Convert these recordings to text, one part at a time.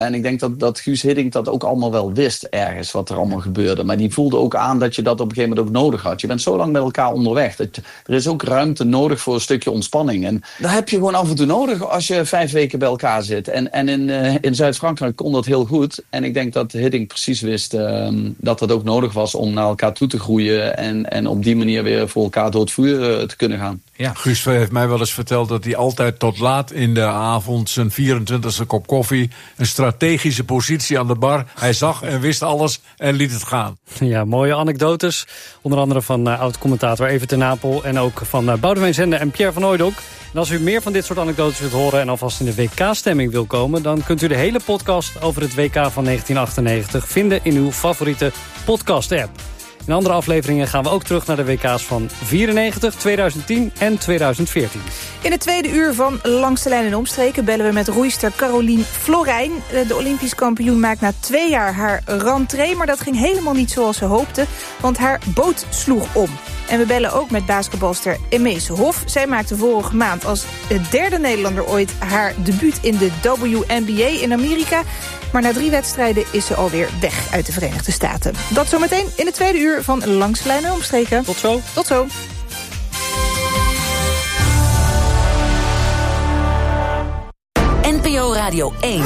En ik denk dat Guus Hiddink dat ook allemaal wel wist ergens, wat er allemaal gebeurde. Maar die voelde ook aan dat je dat op een gegeven moment ook nodig had. Je bent zo lang met elkaar onderweg. Er is ook ruimte nodig voor een stukje ontspanning. En dat heb je gewoon af en toe nodig als je 5 weken bij elkaar zit. En in Zuid-Frankrijk kon dat heel goed. En ik denk dat Hiddink precies wist dat dat ook nodig was om naar elkaar toe te groeien. En op die manier weer voor elkaar door het vuur te kunnen gaan. Ja. Guus heeft mij wel eens verteld dat hij altijd tot laat in de avond zijn 24e kop koffie, een strategische positie aan de bar. Hij zag en wist alles en liet het gaan. Ja, mooie anekdotes. Onder andere van oud-commentator Evert ten Napel en ook van Boudewijn Zender en Pierre van Hooijdonk. En als u meer van dit soort anekdotes wilt horen en alvast in de WK-stemming wil komen, dan kunt u de hele podcast over het WK van 1998 vinden in uw favoriete podcast-app. In andere afleveringen gaan we ook terug naar de WK's van 94, 2010 en 2014. In het tweede uur van Langs de Lijn en Omstreken bellen we met roeister Carolien Florijn. De Olympisch kampioen maakt na 2 jaar haar rentree, maar dat ging helemaal niet zoals ze hoopte, want haar boot sloeg om. En we bellen ook met basketbalster Emese Hof. Zij maakte vorige maand als 3e Nederlander ooit haar debuut in de WNBA in Amerika. Maar na 3 wedstrijden is ze alweer weg uit de Verenigde Staten. Dat zometeen in het tweede uur van Langs de Lijn en Omstreken. Tot zo. Tot zo. NPO Radio 1.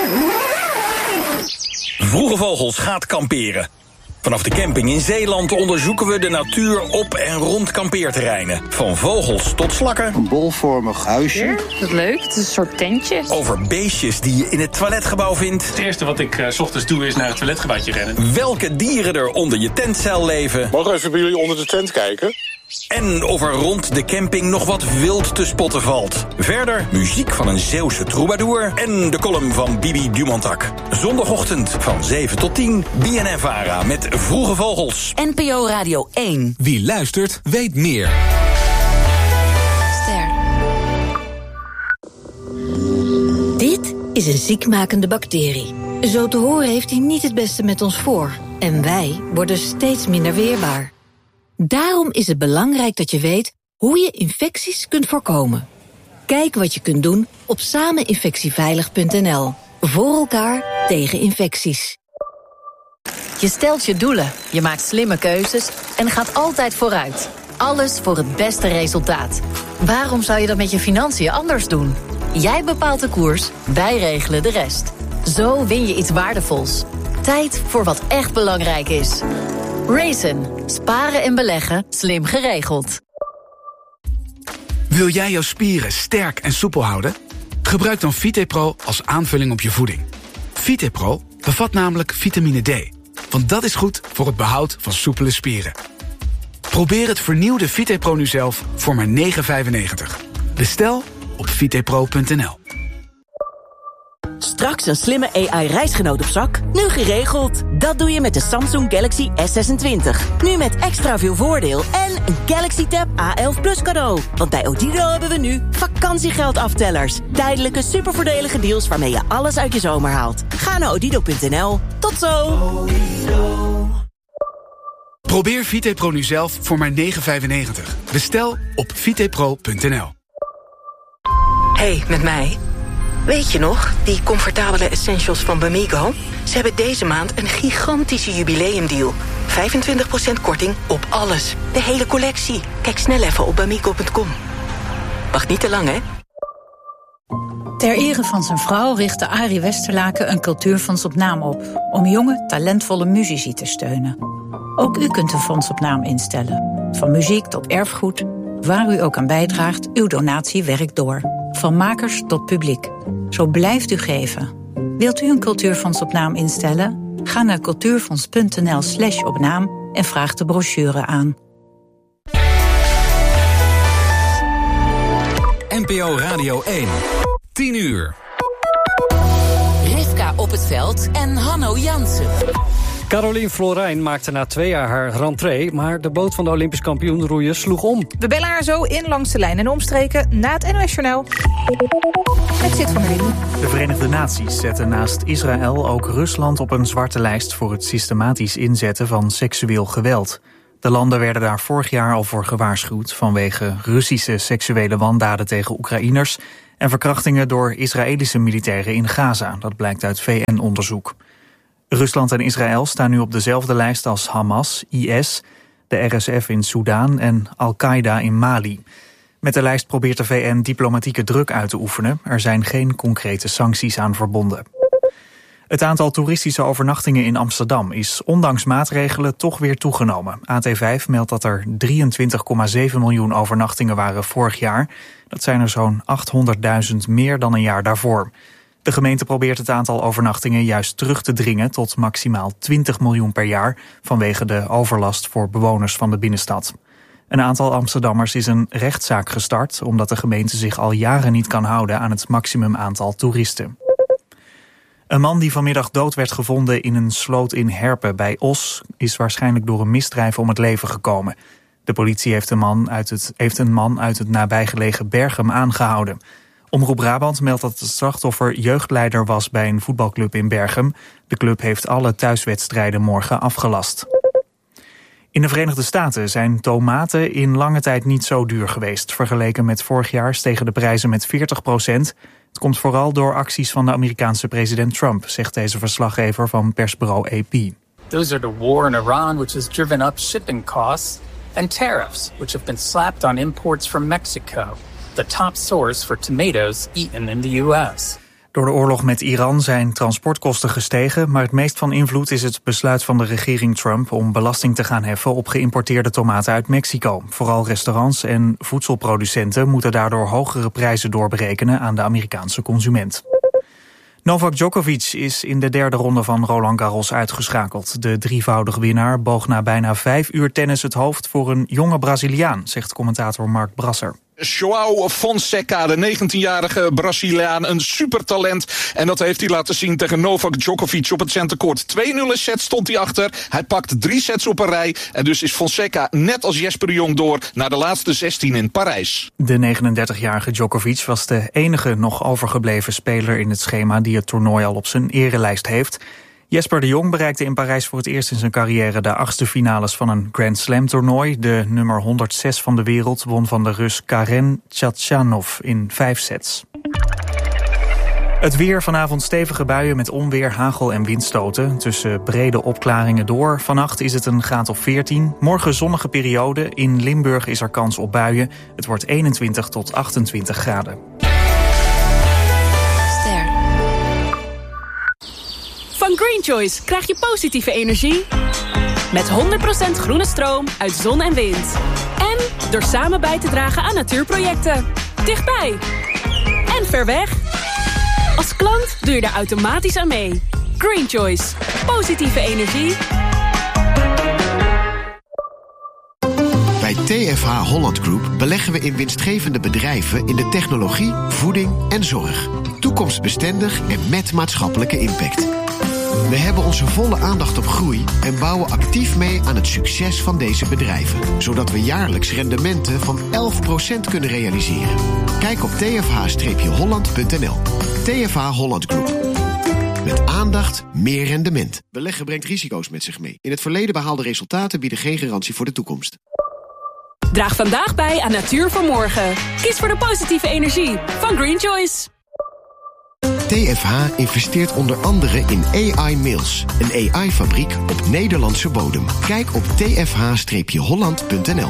Vroege Vogels gaat kamperen. Vanaf de camping in Zeeland onderzoeken we de natuur op en rond kampeerterreinen. Van vogels tot slakken. Een bolvormig huisje. Ja, dat is leuk. Het is een soort tentje. Over beestjes die je in het toiletgebouw vindt. Het eerste wat ik 's ochtends doe is naar het toiletgebouwtje rennen. Welke dieren er onder je tentzeil leven. Mag ik even bij jullie onder de tent kijken? En of er rond de camping nog wat wild te spotten valt. Verder muziek van een Zeeuwse troubadour en de column van Bibi Dumontak. Zondagochtend van 7 tot 10, BNN-Vara met Vroege Vogels. NPO Radio 1. Wie luistert, weet meer. Ster. Dit is een ziekmakende bacterie. Zo te horen heeft hij niet het beste met ons voor. En wij worden steeds minder weerbaar. Daarom is het belangrijk dat je weet hoe je infecties kunt voorkomen. Kijk wat je kunt doen op sameninfectieveilig.nl. Voor elkaar tegen infecties. Je stelt je doelen, je maakt slimme keuzes en gaat altijd vooruit. Alles voor het beste resultaat. Waarom zou je dat met je financiën anders doen? Jij bepaalt de koers, wij regelen de rest. Zo win je iets waardevols. Tijd voor wat echt belangrijk is. Raisin. Sparen en beleggen. Slim geregeld. Wil jij jouw spieren sterk en soepel houden? Gebruik dan VitePro als aanvulling op je voeding. VitePro bevat namelijk vitamine D. Want dat is goed voor het behoud van soepele spieren. Probeer het vernieuwde VitePro nu zelf voor maar €9,95. Bestel op vitepro.nl. Straks een slimme AI-reisgenoot op zak? Nu geregeld. Dat doe je met de Samsung Galaxy S26. Nu met extra veel voordeel en een Galaxy Tab A11 Plus cadeau. Want bij Odido hebben we nu vakantiegeldaftellers. Tijdelijke supervoordelige deals waarmee je alles uit je zomer haalt. Ga naar odido.nl. Tot zo! Probeer VitePro nu zelf voor maar €9,95. Bestel op vitepro.nl. Hey, met mij. Weet je nog, die comfortabele essentials van Bamigo? Ze hebben deze maand een gigantische jubileumdeal. 25% korting op alles. De hele collectie. Kijk snel even op bamigo.com. Wacht niet te lang, hè? Ter ere van zijn vrouw richtte Arie Westerlaken een cultuurfonds op naam op, om jonge, talentvolle muzici te steunen. Ook u kunt een fonds op naam instellen. Van muziek tot erfgoed, waar u ook aan bijdraagt, uw donatie werkt door. Van makers tot publiek. Zo blijft u geven. Wilt u een cultuurfonds op naam instellen? Ga naar cultuurfonds.nl/opnaam en vraag de brochure aan. NPO Radio 1. 10 uur. Rivka op het veld en Hanno Jansen. Carolien Florijn maakte na 2 jaar haar rentree, maar de boot van de Olympisch kampioen roeien sloeg om. We bellen haar zo in Langs de Lijn en Omstreken na het NOS-journaal. Het zit van Riem. De Verenigde Naties zetten naast Israël ook Rusland op een zwarte lijst voor het systematisch inzetten van seksueel geweld. De landen werden daar vorig jaar al voor gewaarschuwd vanwege Russische seksuele wandaden tegen Oekraïners en verkrachtingen door Israëlische militairen in Gaza. Dat blijkt uit VN-onderzoek. Rusland en Israël staan nu op dezelfde lijst als Hamas, IS, de RSF in Soedan en Al-Qaeda in Mali. Met de lijst probeert de VN diplomatieke druk uit te oefenen. Er zijn geen concrete sancties aan verbonden. Het aantal toeristische overnachtingen in Amsterdam is ondanks maatregelen toch weer toegenomen. AT5 meldt dat er 23,7 miljoen overnachtingen waren vorig jaar. Dat zijn er zo'n 800.000 meer dan een jaar daarvoor. De gemeente probeert het aantal overnachtingen juist terug te dringen tot maximaal 20 miljoen per jaar vanwege de overlast voor bewoners van de binnenstad. Een aantal Amsterdammers is een rechtszaak gestart omdat de gemeente zich al jaren niet kan houden aan het maximum aantal toeristen. Een man die vanmiddag dood werd gevonden in een sloot in Herpen bij Os is waarschijnlijk door een misdrijf om het leven gekomen. De politie heeft een man uit het nabijgelegen Berchem aangehouden. Omroep Brabant meldt dat het slachtoffer jeugdleider was bij een voetbalclub in Berchem. De club heeft alle thuiswedstrijden morgen afgelast. In de Verenigde Staten zijn tomaten in lange tijd niet zo duur geweest. Vergeleken met vorig jaar stegen de prijzen met 40%. Het komt vooral door acties van de Amerikaanse president Trump, zegt deze verslaggever van persbureau AP. Those are the war in Iran, which has driven up shipping costs, and tariffs, which have been slapped on imports from Mexico, the top source for tomatoes eaten in the U.S. Door de oorlog met Iran zijn transportkosten gestegen, maar het meest van invloed is het besluit van de regering Trump om belasting te gaan heffen op geïmporteerde tomaten uit Mexico. Vooral restaurants en voedselproducenten moeten daardoor hogere prijzen doorberekenen aan de Amerikaanse consument. Novak Djokovic is in de derde ronde van Roland Garros uitgeschakeld. De drievoudig winnaar boog na bijna 5 uur tennis het hoofd voor een jonge Braziliaan, zegt commentator Mark Brasser. João Fonseca, de 19-jarige Braziliaan, een supertalent. En dat heeft hij laten zien tegen Novak Djokovic op het centercourt. 2-0 in set stond hij achter. Hij pakt 3 sets op een rij. En dus is Fonseca net als Jesper de Jong door naar de laatste 16 in Parijs. De 39-jarige Djokovic was de enige nog overgebleven speler in het schema die het toernooi al op zijn erelijst heeft. Jesper de Jong bereikte in Parijs voor het eerst in zijn carrière de 8e finales van een Grand Slam toernooi. De nummer 106 van de wereld won van de Rus Karen Khachanov in 5 sets. Het weer, vanavond stevige buien met onweer, hagel en windstoten. Tussen brede opklaringen door. Vannacht is het een graad of 14. Morgen zonnige periode. In Limburg is er kans op buien. Het wordt 21 tot 28 graden. Van Green Choice krijg je positieve energie met 100% groene stroom uit zon en wind. En door samen bij te dragen aan natuurprojecten. Dichtbij en ver weg. Als klant doe je daar automatisch aan mee. Green Choice. Positieve energie. Bij TFH Holland Group beleggen we in winstgevende bedrijven in de technologie, voeding en zorg. Toekomstbestendig en met maatschappelijke impact. We hebben onze volle aandacht op groei en bouwen actief mee aan het succes van deze bedrijven. Zodat we jaarlijks rendementen van 11% kunnen realiseren. Kijk op tfh-holland.nl. TFH Holland Group. Met aandacht meer rendement. Beleggen brengt risico's met zich mee. In het verleden behaalde resultaten bieden geen garantie voor de toekomst. Draag vandaag bij aan Natuur voor Morgen. Kies voor de positieve energie van Green Choice. TFH investeert onder andere in AI Mills, een AI-fabriek op Nederlandse bodem. Kijk op tfh-holland.nl.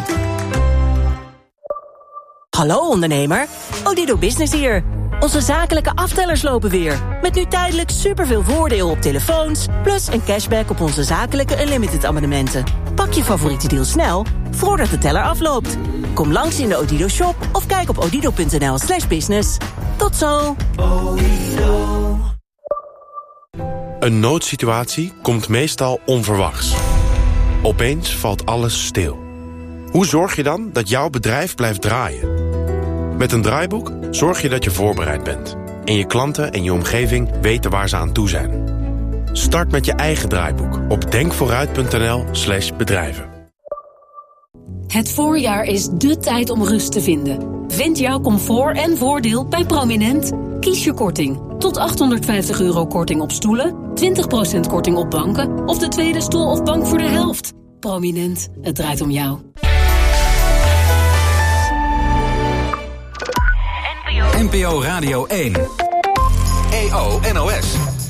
Hallo ondernemer, Odido Business hier. Onze zakelijke aftellers lopen weer. Met nu tijdelijk superveel voordeel op telefoons, plus een cashback op onze zakelijke unlimited abonnementen. Pak je favoriete deal snel, voordat de teller afloopt. Kom langs in de Odido shop of kijk op odido.nl/business. Tot zo! Een noodsituatie komt meestal onverwachts. Opeens valt alles stil. Hoe zorg je dan dat jouw bedrijf blijft draaien? Met een draaiboek zorg je dat je voorbereid bent. En je klanten en je omgeving weten waar ze aan toe zijn. Start met je eigen draaiboek op denkvooruit.nl/bedrijven. Het voorjaar is dé tijd om rust te vinden. Vind jouw comfort en voordeel bij Prominent. Kies je korting. Tot €850 korting op stoelen, 20% korting op banken of de tweede stoel of bank voor de helft. Prominent, het draait om jou. NPO Radio 1. EO NOS.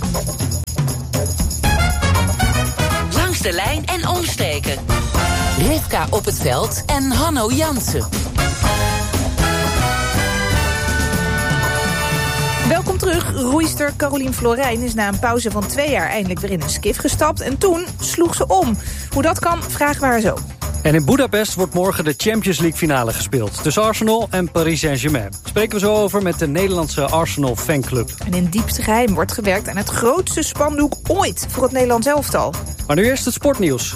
Langs de lijn en omstreken. Rivka op het veld en Hanno Jansen. Welkom terug. Roeister Carolien Florijn is na een pauze van 2 jaar eindelijk weer in een skif gestapt. En toen sloeg ze om. Hoe dat kan, vragen we haar zo. En in Budapest wordt morgen de Champions League finale gespeeld. Tussen Arsenal en Paris Saint-Germain. Spreken we zo over met de Nederlandse Arsenal fanclub. En in diepste geheim wordt gewerkt aan het grootste spandoek ooit voor het Nederlands elftal. Maar nu eerst het sportnieuws.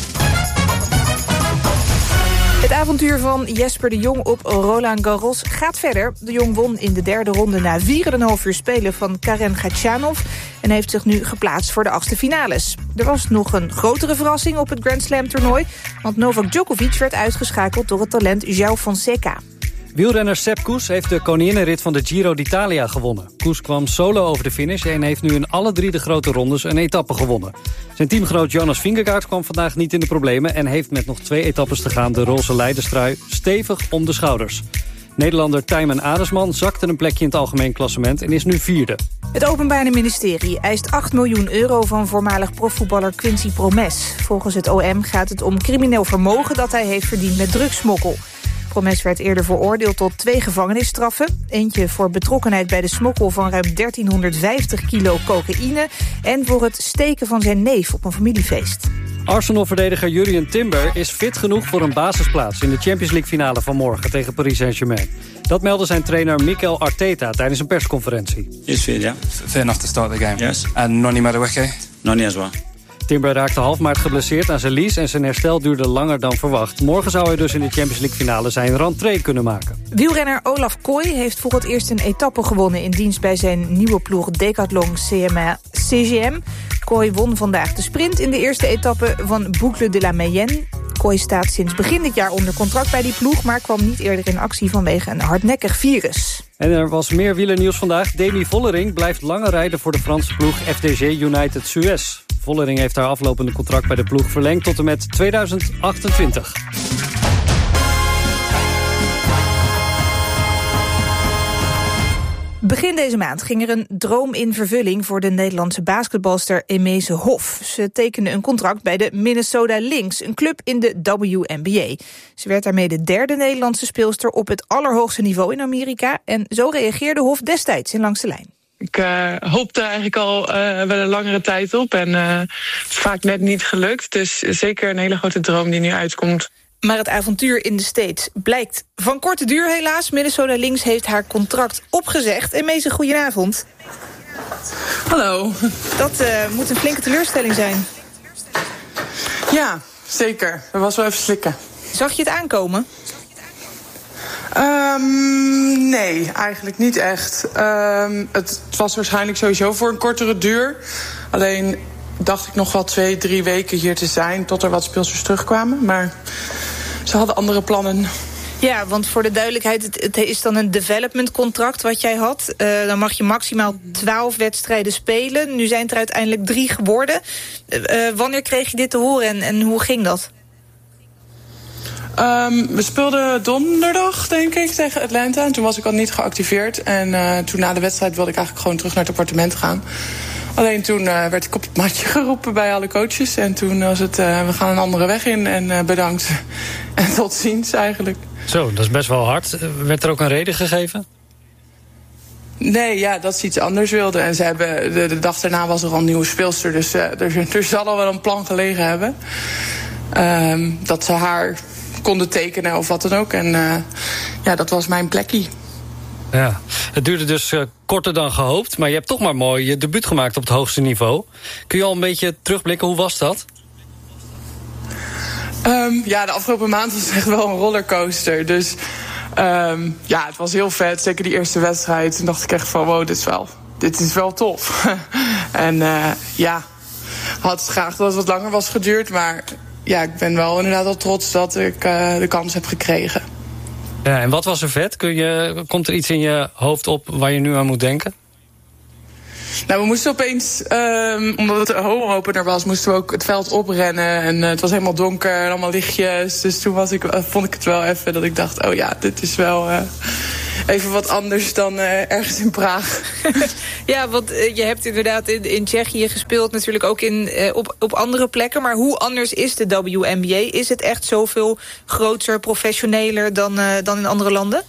Het avontuur van Jesper de Jong op Roland Garros gaat verder. De Jong won in de 3e ronde na 4,5 uur spelen van Karen Khachanov en heeft zich nu geplaatst voor de 8e finales. Er was nog een grotere verrassing op het Grand Slam toernooi, want Novak Djokovic werd uitgeschakeld door het talent João Fonseca. Wielrenner Sepp Kuss heeft de koninginnenrit van de Giro d'Italia gewonnen. Kuss kwam solo over de finish en heeft nu in alle 3 de grote rondes een etappe gewonnen. Zijn teamgenoot Jonas Vingegaard kwam vandaag niet in de problemen en heeft met nog 2 etappes te gaan de roze leiderstrui stevig om de schouders. Nederlander Tijmen Aresman zakte een plekje in het algemeen klassement en is nu 4e. Het Openbaar Ministerie eist 8 miljoen euro van voormalig profvoetballer Quincy Promes. Volgens het OM gaat het om crimineel vermogen dat hij heeft verdiend met drugssmokkel. Promes werd eerder veroordeeld tot 2 gevangenisstraffen. Eentje voor betrokkenheid bij de smokkel van ruim 1350 kilo cocaïne en voor het steken van zijn neef op een familiefeest. Arsenal-verdediger Jurrien Timber is fit genoeg voor een basisplaats in de Champions League finale van morgen tegen Paris Saint-Germain. Dat meldde zijn trainer Mikel Arteta tijdens een persconferentie. He's fit, yeah. Fit enough to start the game. Yes. And Noni Madueke? Noni as well. Timber raakte half maart geblesseerd aan zijn lies en zijn herstel duurde langer dan verwacht. Morgen zou hij dus in de Champions League finale zijn rentree kunnen maken. Wielrenner Olaf Kooi heeft voor het eerst een etappe gewonnen in dienst bij zijn nieuwe ploeg Decathlon CGM. Kooi won vandaag de sprint in de eerste etappe van Boucle de la Mayenne. Kooi staat sinds begin dit jaar onder contract bij die ploeg, maar kwam niet eerder in actie vanwege een hardnekkig virus. En er was meer wielernieuws vandaag. Demi Vollering blijft langer rijden voor de Franse ploeg FDG United Suez. Vollering heeft haar aflopende contract bij de ploeg verlengd tot en met 2028. Begin deze maand ging er een droom in vervulling voor de Nederlandse basketbalster Emese Hof. Ze tekende een contract bij de Minnesota Lynx, een club in de WNBA. Ze werd daarmee de 3e Nederlandse speelster op het allerhoogste niveau in Amerika. En zo reageerde Hof destijds in Langs de Lijn. Ik hoopte eigenlijk al wel een langere tijd op en het is vaak net niet gelukt. Dus zeker een hele grote droom die nu uitkomt. Maar het avontuur in de States blijkt van korte duur helaas. Minnesota Lynx heeft haar contract opgezegd. En Meese, goedenavond. Hallo. Dat moet een flinke teleurstelling zijn. Ja, zeker. Dat was wel even slikken. Zag je het aankomen? Nee, eigenlijk niet echt. Het was waarschijnlijk sowieso voor een kortere duur. Alleen dacht ik nog wel 2-3 weken hier te zijn tot er wat speelsters terugkwamen. Maar ze hadden andere plannen. Ja, want voor de duidelijkheid, het is dan een development contract wat jij had. Dan mag je maximaal 12 wedstrijden spelen. Nu zijn het er uiteindelijk 3 geworden. Wanneer kreeg je dit te horen en hoe ging dat? We speelden donderdag, denk ik, tegen Atlanta. En toen was ik al niet geactiveerd. En toen na de wedstrijd wilde ik eigenlijk gewoon terug naar het appartement gaan. Alleen toen werd ik op het matje geroepen bij alle coaches. En toen was het, we gaan een andere weg in en bedankt. En tot ziens eigenlijk. Zo, dat is best wel hard. Werd er ook een reden gegeven? Nee, ja, dat ze iets anders wilden. En ze hebben, de dag daarna was er al een nieuwe speelster. Dus er zal al wel een plan gelegen hebben. Dat ze haar konden tekenen of wat dan ook. En ja, dat was mijn plekje. Ja, het duurde dus korter dan gehoopt. Maar je hebt toch maar mooi je debuut gemaakt op het hoogste niveau. Kun je al een beetje terugblikken, hoe was dat? Ja, de afgelopen maand was het echt wel een rollercoaster. Dus ja, het was heel vet. Zeker die eerste wedstrijd. Toen dacht ik echt van wow, dit is wel tof. En ja, had het graag dat het wat langer was geduurd. Maar ja, ik ben wel inderdaad al trots dat ik de kans heb gekregen. Ja, en wat was er vet? Komt er iets in je hoofd op waar je nu aan moet denken? Nou, we moesten opeens, omdat het een home opener was, moesten we ook het veld oprennen. En het was helemaal donker en allemaal lichtjes. Dus toen vond ik het wel even dat ik dacht, oh ja, dit is wel even wat anders dan ergens in Praag. Ja, want je hebt inderdaad in Tsjechië gespeeld, natuurlijk ook op andere plekken. Maar hoe anders is de WNBA? Is het echt zoveel groter, professioneler dan in andere landen?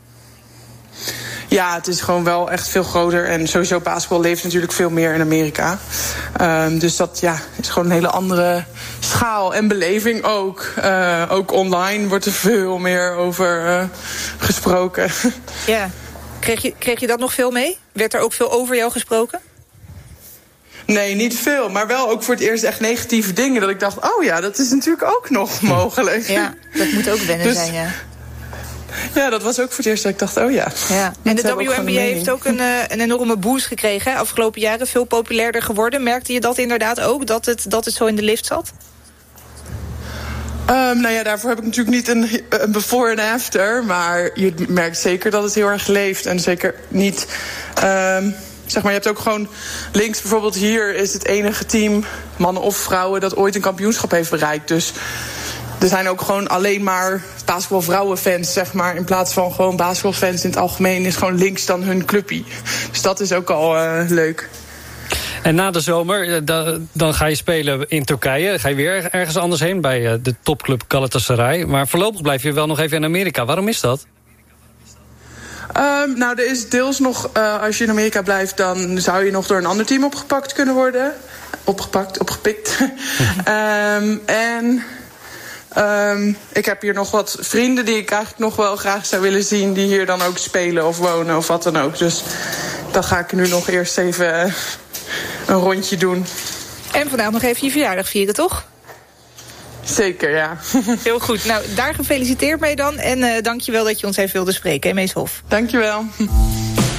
Ja, het is gewoon wel echt veel groter. En sowieso basketbal leeft natuurlijk veel meer in Amerika. Dus dat is gewoon een hele andere schaal en beleving ook. Ook online wordt er veel meer over gesproken. Ja. Kreeg je dat nog veel mee? Werd er ook veel over jou gesproken? Nee, niet veel. Maar wel ook voor het eerst echt negatieve dingen. Dat ik dacht, oh ja, dat is natuurlijk ook nog mogelijk. Ja, dat moet ook wennen zijn, ja. Ja, dat was ook voor het eerst dat ik dacht, oh ja. En de WNBA heeft ook een enorme boost gekregen. Hè? Afgelopen jaren veel populairder geworden. Merkte je dat inderdaad ook, dat het zo in de lift zat? Daarvoor heb ik natuurlijk niet een before en after. Maar je merkt zeker dat het heel erg leeft. En zeker niet... je hebt ook gewoon links bijvoorbeeld hier is het enige team, mannen of vrouwen, dat ooit een kampioenschap heeft bereikt. Dus er zijn ook gewoon alleen maar basketbalvrouwenfans, zeg maar. In plaats van gewoon basketbalfans in het algemeen is gewoon links dan hun clubpie. Dus dat is ook al leuk. En na de zomer, dan ga je spelen in Turkije. Ga je weer ergens anders heen bij de topclub Galatasaray. Maar voorlopig blijf je wel nog even in Amerika. Waarom is dat? Er is deels nog, als je in Amerika blijft, dan zou je nog door een ander team opgepakt kunnen worden. Opgepikt. Ik heb hier nog wat vrienden die ik eigenlijk nog wel graag zou willen zien, die hier dan ook spelen of wonen of wat dan ook. Dus dan ga ik nu nog eerst even een rondje doen. En vandaag nog even je verjaardag vieren, toch? Zeker, ja. Heel goed. Nou, daar gefeliciteerd mee dan. En dank je wel dat je ons even wilde spreken, Mees Hof. Dank je wel.